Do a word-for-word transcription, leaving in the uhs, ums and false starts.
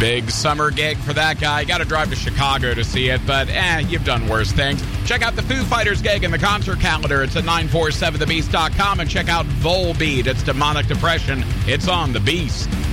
Big summer gig for that guy. Got to drive to Chicago to see it, but eh, you've done worse things. Check out the Foo Fighters gig in the concert calendar. It's at nine four seven the beast dot com, and check out Volbeat. It's Demonic Depression. It's on The Beast.